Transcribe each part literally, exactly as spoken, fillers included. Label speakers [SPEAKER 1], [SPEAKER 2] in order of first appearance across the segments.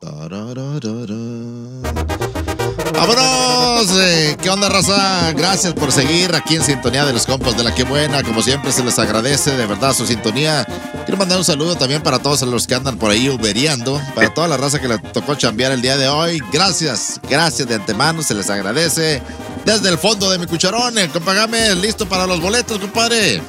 [SPEAKER 1] ¡Vámonos! Eh, ¿Qué onda, raza? Gracias por seguir aquí en sintonía de los compas de La Que Buena. Como siempre, se les agradece de verdad su sintonía. Quiero mandar un saludo también para todos los que andan por ahí uberiando, para toda la raza que le tocó chambear el día de hoy. Gracias, gracias de antemano, se les agradece. Desde el fondo de mi cucharón, el compa Gámez, listo para los boletos, compadre.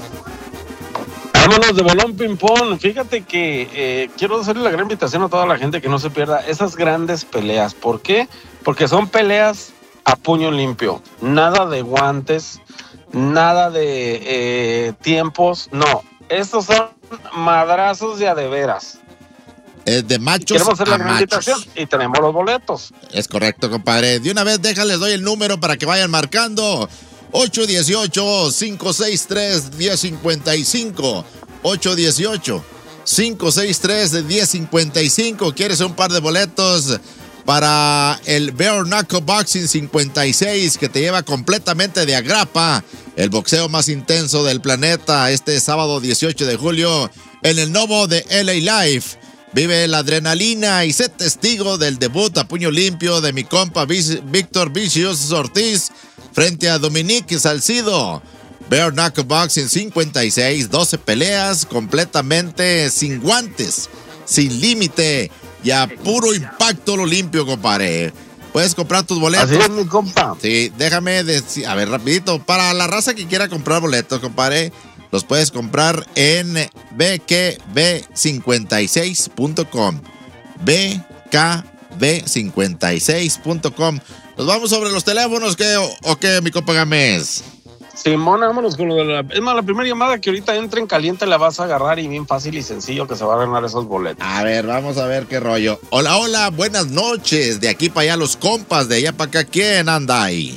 [SPEAKER 2] Vámonos de bolón ping-pong. Fíjate que eh, quiero hacerle la gran invitación a toda la gente que no se pierda esas grandes peleas. ¿Por qué? Porque son peleas a puño limpio. Nada de guantes, nada de eh, tiempos. No, estos son madrazos de a de veras.
[SPEAKER 1] Es de machos
[SPEAKER 2] Queremos hacer la
[SPEAKER 1] a
[SPEAKER 2] gran
[SPEAKER 1] machos.
[SPEAKER 2] invitación y tenemos los boletos.
[SPEAKER 1] Es correcto, compadre. De una vez, déjales, doy el número para que vayan marcando. ocho uno ocho, cinco seis tres, uno cero cinco cinco. ocho uno ocho, cinco seis tres, uno cero cinco cinco. ¿Quieres un par de boletos para el Bare Knuckle Boxing cincuenta y seis que te lleva completamente de agrapa? El boxeo más intenso del planeta este sábado dieciocho de julio en el Novo de L A Live. Vive la adrenalina y sé testigo del debut a puño limpio de mi compa Víctor Vicious Ortiz frente a Dominique Salcido. Bare Knuckle Boxing cincuenta y seis, doce peleas completamente sin guantes, sin límite y a puro impacto lo limpio, compadre. Puedes comprar tus boletos.
[SPEAKER 2] Así es, mi compa.
[SPEAKER 1] Sí, déjame decir, a ver, rapidito, para la raza que quiera comprar boletos, compadre, los puedes comprar en b k b cincuenta y seis punto com. b k b cincuenta y seis punto com. Nos vamos sobre los teléfonos, ¿qué? ¿O, o qué, mi compa Gámez?
[SPEAKER 2] Simón, vámonos con lo de la... Es más, la primera llamada que ahorita entra en caliente la vas a agarrar y bien fácil y sencillo que se va a ganar esos boletos.
[SPEAKER 1] A ver, vamos a ver qué rollo. Hola, hola, buenas noches. De aquí para allá los compas, de allá para acá, ¿quién anda ahí?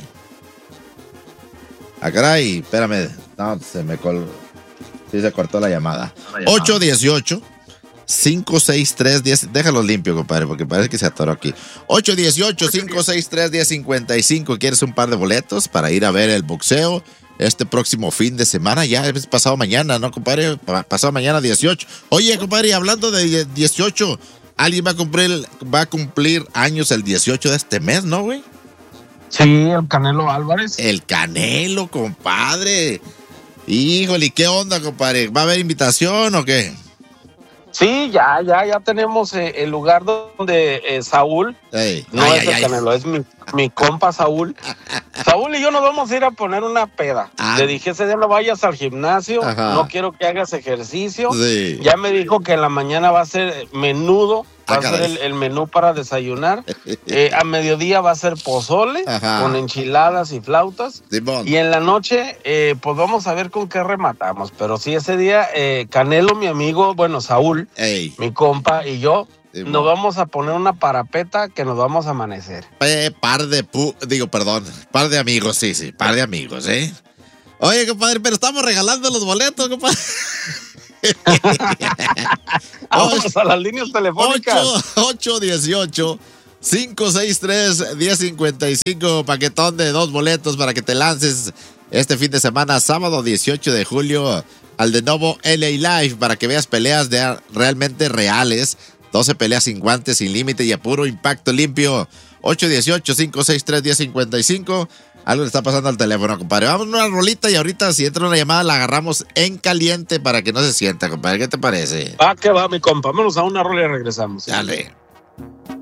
[SPEAKER 1] Ah, caray, espérame. No, se me colgó. Sí, se cortó la llamada. ocho uno ocho, cinco seis tres, uno cero. Déjalo limpio, compadre, porque parece que se atoró aquí. ocho uno ocho, cinco seis tres, uno cero cinco cinco. ¿Quieres un par de boletos para ir a ver el boxeo este próximo fin de semana? Ya es pasado mañana, ¿no, compadre? Pasado mañana dieciocho. Oye, compadre, hablando de dieciocho, alguien va a cumplir, va a cumplir años el dieciocho de este mes, ¿no, güey?
[SPEAKER 2] Sí, el Canelo Álvarez.
[SPEAKER 1] El Canelo, compadre. Híjole, ¿qué onda, compadre? ¿Va a haber invitación o qué?
[SPEAKER 2] Sí, ya, ya, ya tenemos eh, el lugar donde eh, Saúl,
[SPEAKER 1] Ey,
[SPEAKER 2] no
[SPEAKER 1] ay,
[SPEAKER 2] es
[SPEAKER 1] ay,
[SPEAKER 2] el
[SPEAKER 1] ay.
[SPEAKER 2] Canelo, es mi, mi compa Saúl. Saúl y yo nos vamos a ir a poner una peda.
[SPEAKER 1] Ah.
[SPEAKER 2] Le dije, ese día no vayas al gimnasio,
[SPEAKER 1] Ajá.
[SPEAKER 2] no quiero que hagas ejercicio.
[SPEAKER 1] Sí.
[SPEAKER 2] Ya me dijo que en la mañana va a ser menudo, va
[SPEAKER 1] Ah,
[SPEAKER 2] a ser
[SPEAKER 1] caray.
[SPEAKER 2] el, el menú para desayunar. Eh, a mediodía va a ser pozole,
[SPEAKER 1] Ajá.
[SPEAKER 2] con enchiladas y flautas.
[SPEAKER 1] Simón.
[SPEAKER 2] Y en la noche, eh, pues vamos a ver con qué rematamos. Pero sí, ese día, eh, Canelo, mi amigo, bueno, Saúl,
[SPEAKER 1] Ey,
[SPEAKER 2] mi compa y yo,
[SPEAKER 1] Sí,
[SPEAKER 2] nos
[SPEAKER 1] mo.
[SPEAKER 2] vamos a poner una parapeta que nos vamos a amanecer.
[SPEAKER 1] eh, par de pu... Digo, perdón, par de amigos, sí, sí, par de amigos, ¿eh? Oye, compadre, pero estamos regalando los boletos, compadre.
[SPEAKER 2] Vamos a las líneas telefónicas.
[SPEAKER 1] ocho uno ocho, cinco seis tres, uno cero cinco cinco. Paquetón de dos boletos para que te lances este fin de semana, sábado dieciocho de julio, al de nuevo L A Live, para que veas peleas de realmente reales. doce peleas sin guantes, sin límite y a puro impacto limpio. ocho uno ocho, cinco seis tres, uno cero cinco cinco. Algo le está pasando al teléfono, compadre. Vamos a una rolita y ahorita si entra una llamada la agarramos en caliente para que no se sienta, compadre. ¿Qué te parece?
[SPEAKER 2] Ah, que va, mi compa. Vámonos a una rola y regresamos.
[SPEAKER 1] Dale.